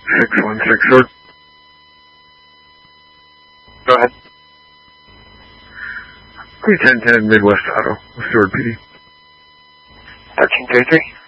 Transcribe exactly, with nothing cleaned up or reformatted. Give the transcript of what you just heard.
six one six, Sword. Go ahead. three ten ten Midwest Auto, Stewart P D. thirteen thirty-three.